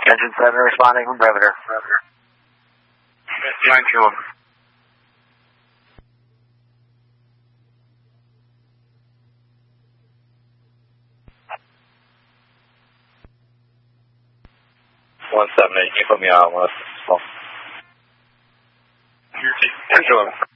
Engine 7 responding from perimeter. 921. One 7 8, you put me on 1. 10 to 11.